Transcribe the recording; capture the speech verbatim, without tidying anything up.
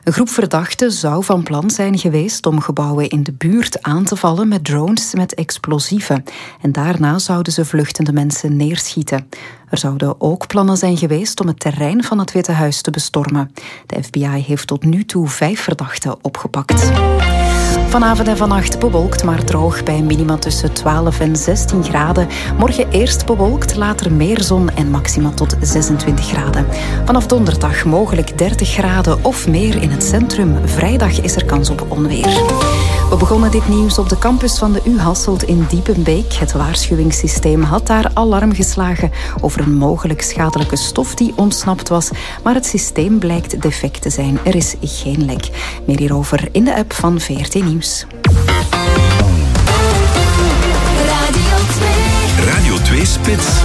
Een groep verdachten zou van plan zijn geweest om gebouwen in de buurt aan te vallen met drones met explosieven. En daarna zouden ze vluchtende mensen neerschieten. Er zouden ook plannen zijn geweest om het terrein van het Witte Huis te bestormen. De F B I heeft tot nu toe vijf verdachten opgepakt. Vanavond en vannacht bewolkt, maar droog bij minima tussen twaalf en zestien graden. Morgen eerst bewolkt, later meer zon en maxima tot zesentwintig graden. Vanaf donderdag mogelijk dertig graden of meer in het centrum. Vrijdag is er kans op onweer. We begonnen dit nieuws op de campus van de U Hasselt in Diepenbeek. Het waarschuwingssysteem had daar alarm geslagen over een mogelijk schadelijke stof die ontsnapt was. Maar het systeem blijkt defect te zijn. Er is geen lek. Meer hierover in de app van V R T Nieuws. Radio twee. Radio twee Spits.